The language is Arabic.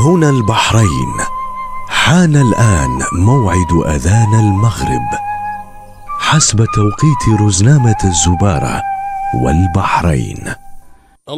هنا البحرين، حان الآن موعد أذان المغرب حسب توقيت رزنامة الزبارة والبحرين.